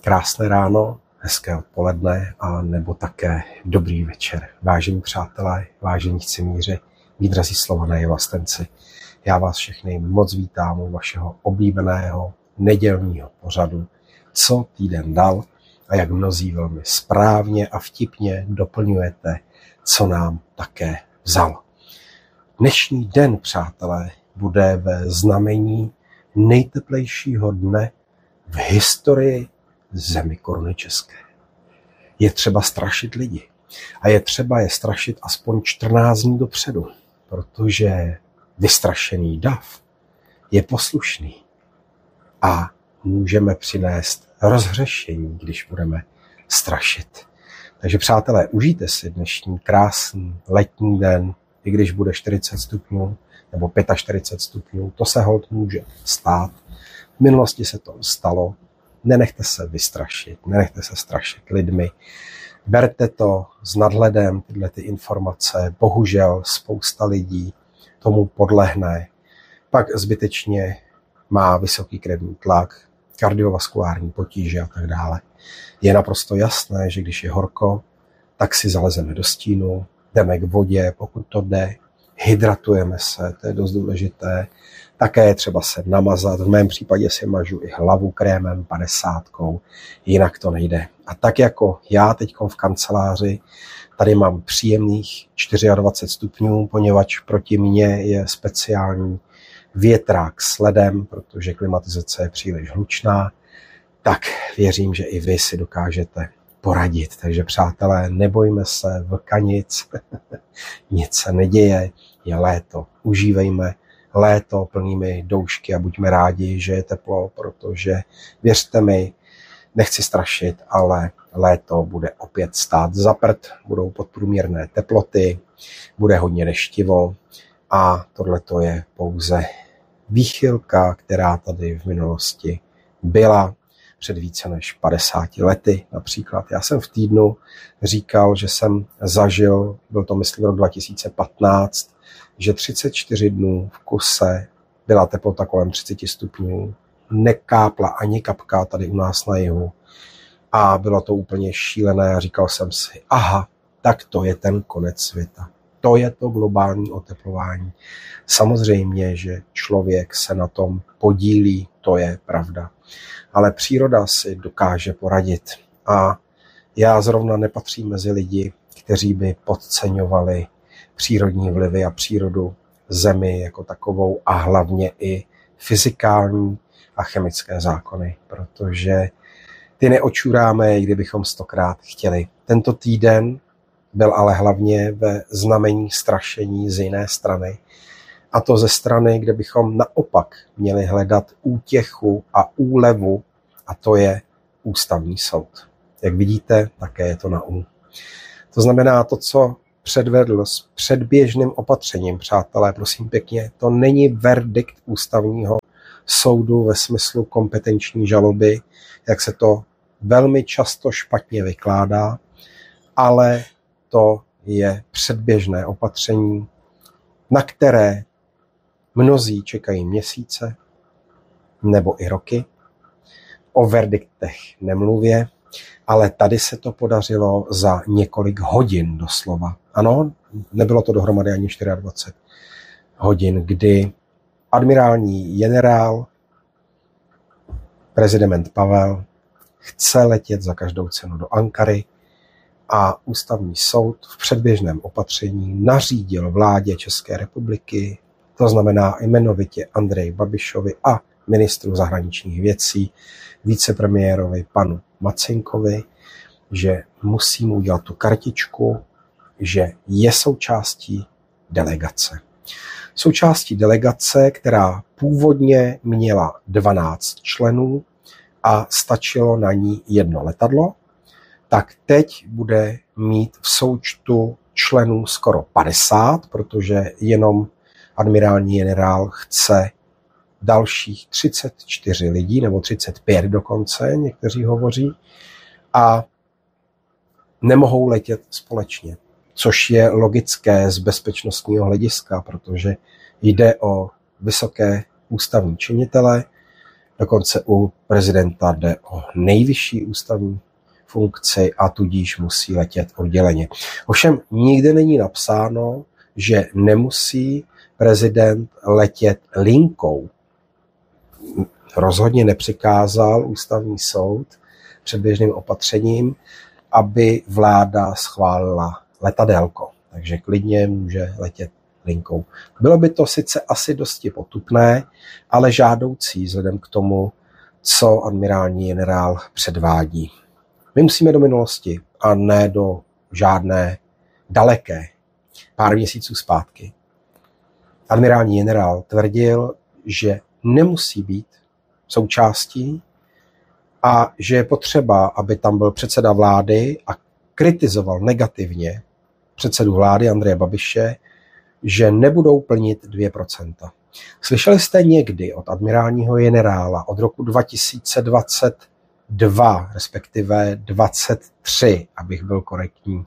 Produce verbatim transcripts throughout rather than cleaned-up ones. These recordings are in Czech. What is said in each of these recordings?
Krásné ráno, hezké odpoledne a nebo také dobrý večer. Vážení přátelé, vážení chcimíři, mí drazí Slované vlastenci, já vás všechny moc vítám u vašeho oblíbeného nedělního pořadu Co týden dal a jak mnozí velmi správně a vtipně doplňujete, co nám také vzal. Dnešní den, přátelé, bude ve znamení nejteplejšího dne v historii zemi koruny české. Je třeba strašit lidi a je třeba je strašit aspoň čtrnáct dní dopředu, protože vystrašený dav je poslušný a můžeme přinést rozhřešení, když budeme strašit. Takže přátelé, užijte si dnešní krásný letní den, i když bude čtyřicet stupňů nebo čtyřicet pět stupňů, to se holt může stát. V minulosti se to stalo. Nenechte se vystrašit, nenechte se strašit lidmi. Berte to s nadhledem, tyhle ty informace. Bohužel spousta lidí tomu podlehne. Pak zbytečně má vysoký krevní tlak, kardiovaskulární potíže a tak dále. Je naprosto jasné, že když je horko, tak si zalezeme do stínu, jdeme k vodě, pokud to jde, hydratujeme se, to je dost důležité. Také je třeba se namazat, v mém případě si mažu i hlavu krémem padesátkou, jinak to nejde. A tak jako já teď v kanceláři, tady mám příjemných dvacet čtyři stupňů, poněvadž proti mně je speciální větrák s ledem, protože klimatizace je příliš hlučná, tak věřím, že i vy si dokážete poradit. Takže přátelé, nebojme se vlkanic, nic se neděje, je léto, užívejme léto plnými doušky a buďme rádi, že je teplo, protože věřte mi, nechci strašit, ale léto bude opět stát za prd, budou podprůměrné teploty, bude hodně deštivo a tohleto je pouze výchylka, která tady v minulosti byla před více než padesáti lety například. Já jsem v týdnu říkal, že jsem zažil, byl to myslím rok dva tisíce patnáct, že třicet čtyři dnů v kuse byla teplota kolem třicet stupňů, nekápla ani kapka tady u nás na jihu a bylo to úplně šílené a říkal jsem si, aha, tak to je ten konec světa. To je to globální oteplování. Samozřejmě, že člověk se na tom podílí, to je pravda. Ale příroda si dokáže poradit. A já zrovna nepatřím mezi lidi, kteří by podceňovali přírodní vlivy a přírodu zemi jako takovou a hlavně i fyzikální a chemické zákony, protože ty neočuráme, i kdybychom stokrát chtěli. Tento týden byl ale hlavně ve znamení strašení z jiné strany. A to ze strany, kde bychom naopak měli hledat útěchu a úlevu, a to je ústavní soud. Jak vidíte, také je to na U. To znamená to, co předvedl s předběžným opatřením, přátelé, prosím pěkně, to není verdikt ústavního soudu ve smyslu kompetenční žaloby, jak se to velmi často špatně vykládá, ale to je předběžné opatření, na které mnozí čekají měsíce nebo i roky. O verdiktech nemluvě, ale tady se to podařilo za několik hodin doslova. Ano, nebylo to dohromady ani dvacet čtyři hodin, kdy admirální generál, prezident Pavel, chce letět za každou cenu do Ankary a ústavní soud v předběžném opatření nařídil vládě České republiky, to znamená jmenovitě Andreji Babišovi a ministru zahraničních věcí, vicepremiérovi panu Macinkovi, že musí mu udělat tu kartičku, že je součástí delegace. Součástí delegace, která původně měla dvanáct členů a stačilo na ní jedno letadlo, tak teď bude mít v součtu členů skoro padesát, protože jenom admirální generál chce dalších třicet čtyři lidí, nebo třicet pět dokonce, někteří hovoří, a nemohou letět společně, což je logické z bezpečnostního hlediska, protože jde o vysoké ústavní činitele Dokonce u prezidenta jde o nejvyšší ústavní funkci a tudíž musí letět odděleně. Ovšem nikde není napsáno, že nemusí prezident letět linkou. Rozhodně nepřikázal ústavní soud předběžným opatřením, aby vláda schválila letadélko. Takže klidně může letět linkou. Bylo by to sice asi dosti potupné, ale žádoucí vzhledem k tomu, co admirální generál předvádí. My musíme do minulosti a ne do žádné daleké. Pár měsíců zpátky admirální generál tvrdil, že nemusí být součástí a že je potřeba, aby tam byl předseda vlády a kritizoval negativně předsedu vlády Andreje Babiše, že nebudou plnit dvě procenta. Slyšeli jste někdy od admirálního generála od roku dva tisíce dvacet dva, respektive dvacet tři, abych byl korektní,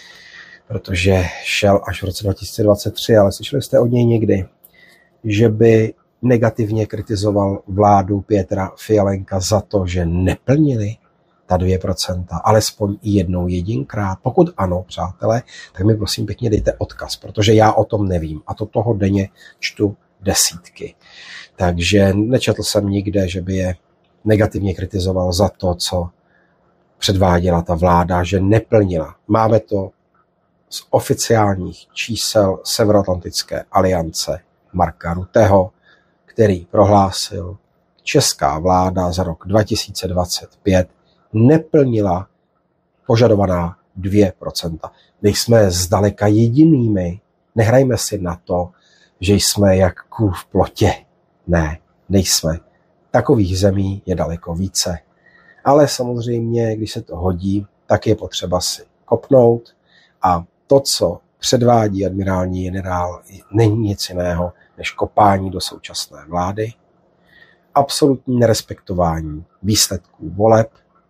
protože šel až v roce dva tisíce dvacet tři, ale slyšeli jste od něj někdy, že by negativně kritizoval vládu Petra Fialenka za to, že neplnili ta dvě procenta, alespoň i jednou jedinkrát? Pokud ano, přátelé, tak mi prosím pěkně dejte odkaz, protože já o tom nevím a to toho denně čtu desítky. Takže nečetl jsem nikde, že by je negativně kritizoval za to, co předváděla ta vláda, že neplnila. Máme to z oficiálních čísel Severoatlantické aliance Marka Rutteho, který prohlásil, česká vláda za rok dva tisíce dvacet pět neplnila požadovaná dvě procenta. Nejsme zdaleka jedinými. Nehrajme si na to, že jsme jak kůl v plotě. Ne, nejsme. Takových zemí je daleko více. Ale samozřejmě, když se to hodí, tak je potřeba si kopnout a to, co předvádí admirální generál, není nic jiného než kopání do současné vlády, absolutní nerespektování výsledků voleb,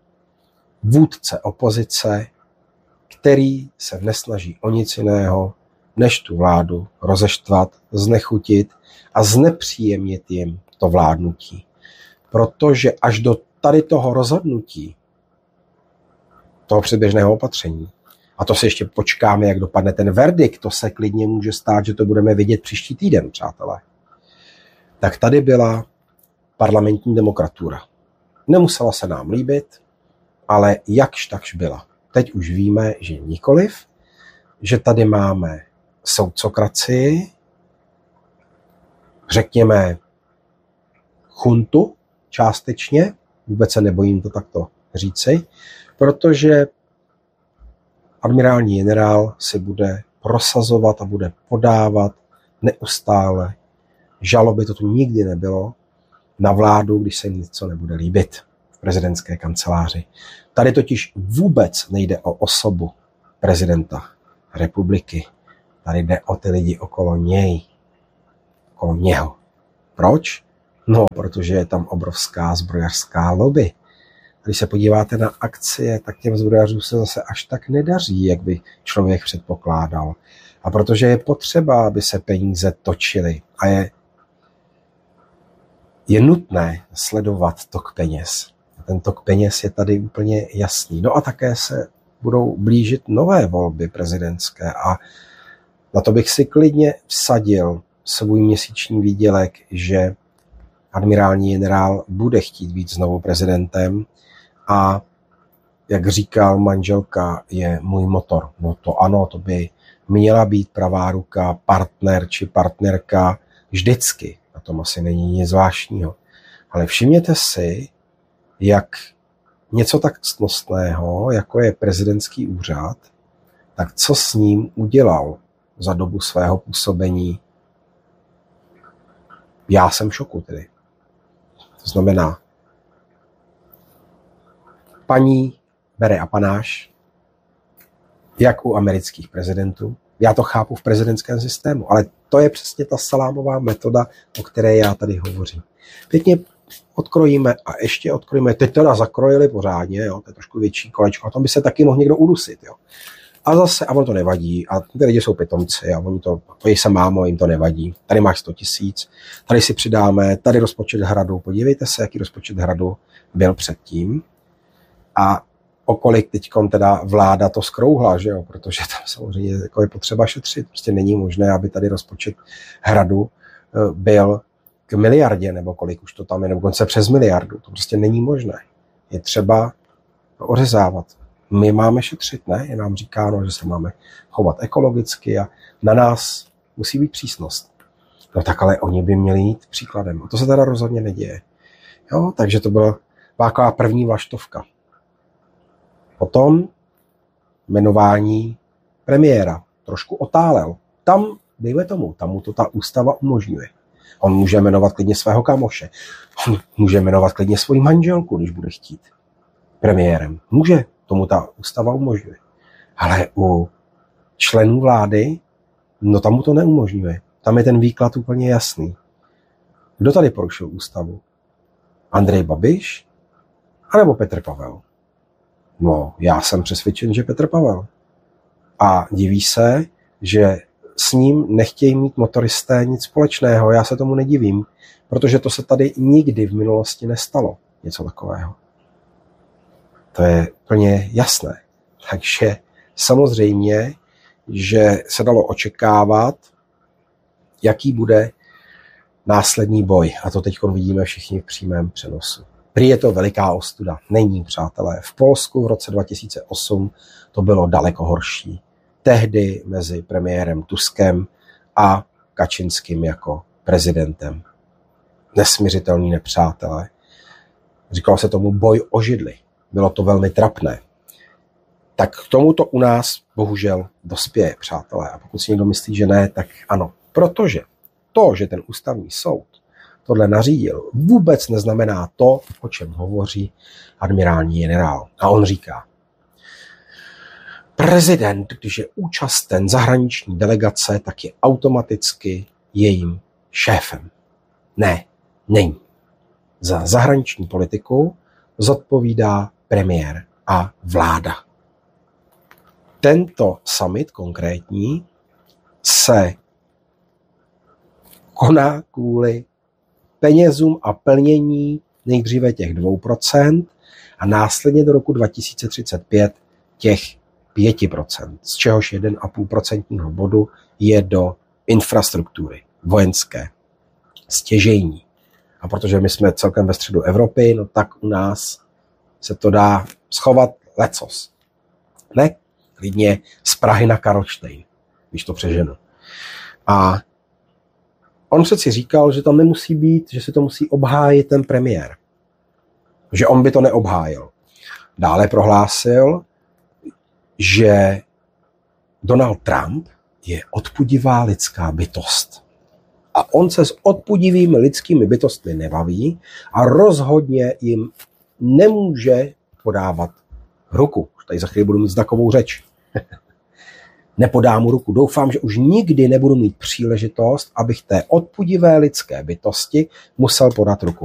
vůdce opozice, který se nesnaží o nic jiného, než tu vládu rozeštvat, znechutit a znepříjemnit jim to vládnutí. Protože až do tady toho rozhodnutí, toho předběžného opatření, a to si ještě počkáme, jak dopadne ten verdikt, to se klidně může stát, že to budeme vidět příští týden, přátelé. Tak tady byla parlamentní demokratura. Nemusela se nám líbit, ale jakž takž byla. Teď už víme, že nikoliv, že tady máme soudcokracii, řekněme chuntu částečně, vůbec se nebojím to takto říci, protože admirální generál si bude prosazovat a bude podávat neustále žaloby, to tu nikdy nebylo, na vládu, když se jim něco nebude líbit v prezidentské kanceláři. Tady totiž vůbec nejde o osobu prezidenta republiky. Tady jde o ty lidi okolo něj, okolo něho. Proč? No, protože je tam obrovská zbrojařská lobby. Když se podíváte na akcie, tak těm zbrojařům se zase až tak nedaří, jak by člověk předpokládal. A protože je potřeba, aby se peníze točily a je, je nutné sledovat tok peněz. A ten tok peněz je tady úplně jasný. No a také se budou blížit nové volby prezidentské a na to bych si klidně vsadil svůj měsíční výdělek, že admirální generál bude chtít být znovu prezidentem a jak říkal manželka, je můj motor. No to ano, to by měla být pravá ruka, partner či partnerka vždycky. Na tom asi není nic zvláštního. Ale všimněte si, jak něco tak ctnostného, jako je prezidentský úřad, tak co s ním udělal za dobu svého působení. Já jsem v šoku tedy. To znamená, paní bere apanáž, jak u amerických prezidentů. Já to chápu v prezidentském systému, ale to je přesně ta salámová metoda, o které já tady hovořím. Pěkně odkrojíme a ještě odkrojíme. Teď to nás zakrojili pořádně, jo, to je trošku větší kolečko, a tom by se taky mohl někdo udusit. Jo. A zase, a ono to nevadí, a ty lidi jsou pitomci a oni to, oni se mámo, jim to nevadí. Tady máš sto tisíc, tady si přidáme, tady rozpočet Hradu, podívejte se, jaký rozpočet Hradu byl předtím a okolik teďkon teda vláda to skrouhla, že jo, protože tam samozřejmě jako je potřeba šetřit, prostě není možné, aby tady rozpočet Hradu byl k miliardě, nebo kolik už to tam je, nebo konce přes miliardu, to prostě není možné. Je třeba ořezávat. My máme šetřit, ne? Je nám říkáno, že se máme chovat ekologicky a na nás musí být přísnost. No tak ale oni by měli jít příkladem. A to se teda rozhodně neděje. Jo, takže to byla taková první vlaštovka. Potom jmenování premiéra. Trošku otálel. Tam, dejme tomu, tam mu to ta ústava umožňuje. On může jmenovat klidně svého kamoše. On může jmenovat klidně svoji manželku, když bude chtít. Premiérem. Může. Tomu ta ústava umožňuje. Ale u členů vlády, no tam mu to neumožňuje. Tam je ten výklad úplně jasný. Kdo tady porušil ústavu? Andrej Babiš? A nebo Petr Pavel? No, já jsem přesvědčen, že Petr Pavel. A diví se, že s ním nechtějí mít motoristé nic společného. Já se tomu nedivím, protože to se tady nikdy v minulosti nestalo. Něco takového. To je plně jasné. Takže samozřejmě, že se dalo očekávat, jaký bude následný boj. A to teď vidíme všichni v přímém přenosu. Prý je to veliká ostuda. Není, přátelé. V Polsku v roce dva tisíce osm to bylo daleko horší. Tehdy mezi premiérem Tuskem a Kačinským jako prezidentem. Nesmiřitelní nepřátelé. Říkalo se tomu boj o židli. Bylo to velmi trapné. Tak k tomuto u nás bohužel dospěje, přátelé. A pokud si někdo myslí, že ne, tak ano. Protože to, že ten ústavní soud tohle nařídil, vůbec neznamená to, o čem hovoří admirální generál. A on říká, prezident, když je účasten zahraniční delegace, tak je automaticky jejím šéfem. Ne, není. Za zahraniční politiku zodpovídá premiér a vláda. Tento summit konkrétní se koná kvůli penězům a plnění nejdříve těch dvou procent a následně do roku dva tisíce třicet pět těch pět procent, z čehož jeden celá pět procentního bodu je do infrastruktury vojenské, stěžejní. A protože my jsme celkem ve středu Evropy, no tak u nás se to dá schovat lecos. Ne? Klidně z Prahy na Karlštejn, když to přeženu. A on přeci říkal, že tam nemusí být, že si to musí obhájit ten premiér. Že on by to neobhájil. Dále prohlásil, že Donald Trump je odpudivá lidská bytost. A on se s odpudivými lidskými bytostmi nebaví a rozhodně jim nemůže podávat ruku. Tady za chvíli budu mít znakovou řeč. Nepodám mu ruku. Doufám, že už nikdy nebudu mít příležitost, abych té odpudivé lidské bytosti musel podat ruku.